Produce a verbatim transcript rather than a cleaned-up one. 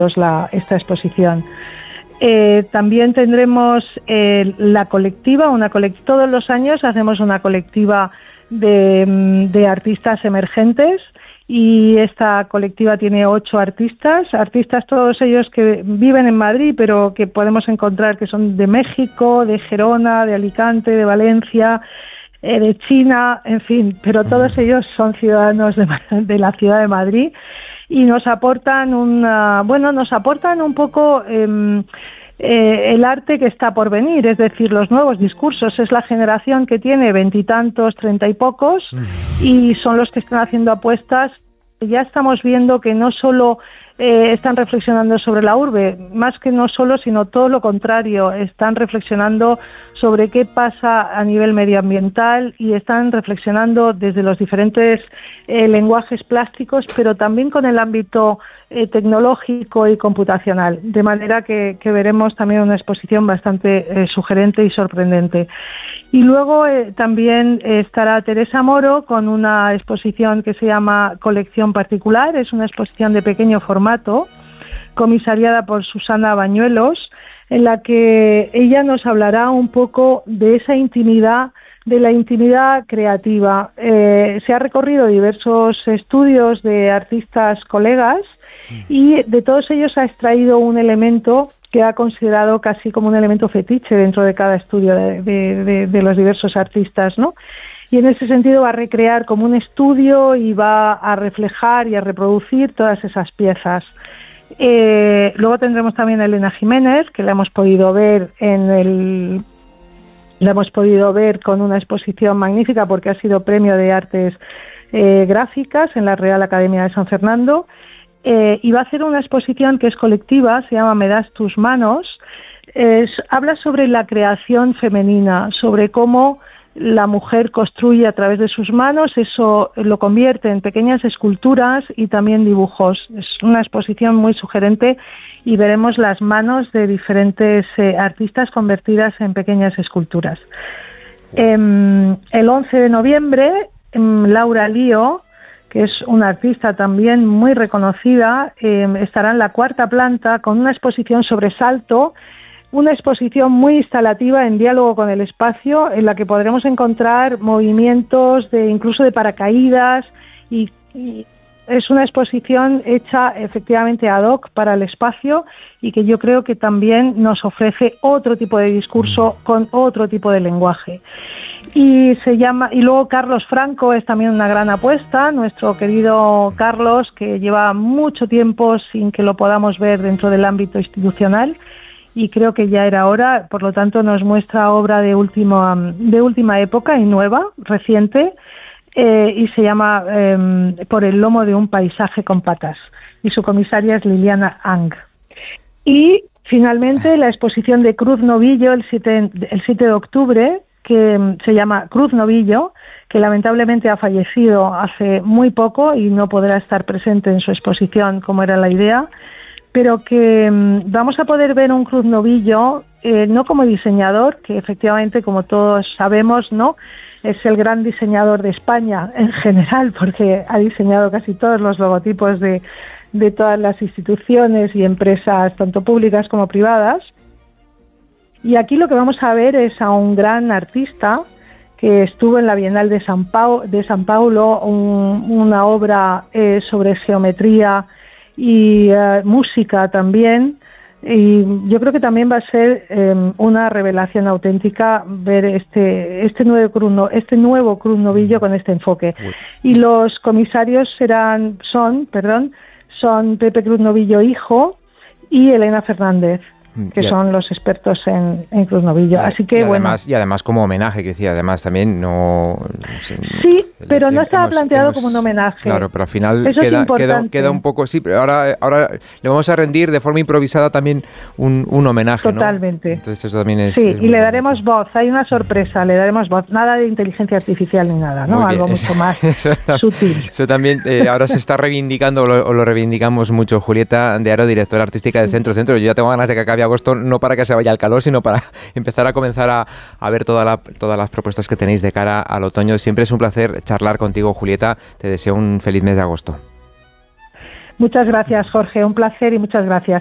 la, esta exposición. Eh, también tendremos eh, la colectiva, una colect todos los años hacemos una colectiva de, de artistas emergentes, y esta colectiva tiene ocho artistas, artistas todos ellos que viven en Madrid, pero que podemos encontrar que son de México, de Gerona, de Alicante, de Valencia, eh, de China, en fin, pero todos ellos son ciudadanos de, de la ciudad de Madrid, y nos aportan una, bueno, nos aportan un poco eh, eh, el arte que está por venir, es decir, los nuevos discursos. Es la generación que tiene veintitantos, treinta y pocos, y son los que están haciendo apuestas. Ya estamos viendo que no solo eh, están reflexionando sobre la urbe, más que no solo, sino todo lo contrario, están reflexionando sobre qué pasa a nivel medioambiental, y están reflexionando desde los diferentes eh, lenguajes plásticos, pero también con el ámbito eh, tecnológico y computacional, de manera que, que veremos también una exposición bastante eh, sugerente y sorprendente. Y luego eh, también estará Teresa Moro con una exposición que se llama Colección Particular. Es una exposición de pequeño formato, comisariada por Susana Bañuelos, en la que ella nos hablará un poco de esa intimidad, de la intimidad creativa. Eh, se ha recorrido diversos estudios de artistas colegas, y de todos ellos ha extraído un elemento que ha considerado casi como un elemento fetiche dentro de cada estudio de, de, de, de los diversos artistas, ¿no? Y en ese sentido va a recrear como un estudio y va a reflejar y a reproducir todas esas piezas. Eh, luego tendremos también a Elena Jiménez, que la hemos podido ver en el la hemos podido ver con una exposición magnífica, porque ha sido premio de artes eh, gráficas en la Real Academia de San Fernando. Eh, y va a hacer una exposición que es colectiva, se llama Me das tus manos. Es, habla sobre la creación femenina, sobre cómo la mujer construye a través de sus manos, eso lo convierte en pequeñas esculturas y también dibujos. Es una exposición muy sugerente, y veremos las manos de diferentes eh, artistas convertidas en pequeñas esculturas. Eh, el once de noviembre, eh, Laura Lío, que es una artista también muy reconocida, eh, estará en la cuarta planta con una exposición sobre salto, una exposición muy instalativa en diálogo con el espacio, en la que podremos encontrar movimientos de incluso de paracaídas, y, y es una exposición hecha efectivamente ad hoc para el espacio, y que yo creo que también nos ofrece otro tipo de discurso con otro tipo de lenguaje. Y se llama y luego Carlos Franco es también una gran apuesta, nuestro querido Carlos, que lleva mucho tiempo sin que lo podamos ver dentro del ámbito institucional, y creo que ya era hora. Por lo tanto, nos muestra obra de última de última época y nueva, reciente, eh, y se llama eh, Por el lomo de un paisaje con patas, y su comisaria es Liliana Ang. Y finalmente la exposición de Cruz Novillo el siete, el siete de octubre, que se llama Cruz Novillo, que lamentablemente ha fallecido hace muy poco y no podrá estar presente en su exposición como era la idea, pero que um, vamos a poder ver un Cruz Novillo eh, no como diseñador, que efectivamente, como todos sabemos, no es el gran diseñador de España en general, porque ha diseñado casi todos los logotipos de, de todas las instituciones y empresas, tanto públicas como privadas. Y aquí lo que vamos a ver es a un gran artista que estuvo en la Bienal de San, Pau, de San Paulo, un, una obra eh, sobre geometría y eh, música también. Y yo creo que también va a ser eh, una revelación auténtica ver este este nuevo Cruz, este nuevo Cruz Novillo con este enfoque. Y los comisarios serán son, perdón, son Pepe Cruz Novillo hijo y Elena Fernández, que son los expertos en, en Cruz Novillo. Así que, y bueno. Además, y además como homenaje, que decía, además también no... Sí, pero no estaba hemos, planteado hemos, como un homenaje. Claro, pero al final Eso queda, es queda, queda un poco... Sí, pero ahora, ahora le vamos a rendir de forma improvisada también un, un homenaje, Totalmente. ¿no? Entonces eso también es... Sí, es y le daremos bonito. voz. Hay una sorpresa, le daremos voz. Nada de inteligencia artificial ni nada, ¿no? Algo mucho más eso, sutil. Eso también eh, ahora se está reivindicando, o lo, o lo reivindicamos mucho. Julieta de Haro, directora artística del Centro Centro. Yo ya tengo ganas de que acabe agosto, no para que se vaya el calor, sino para empezar a comenzar a, a ver toda la, todas las propuestas que tenéis de cara al otoño. Siempre es un placer charlar contigo, Julieta. Te deseo un feliz mes de agosto. Muchas gracias, Jorge, un placer y muchas gracias.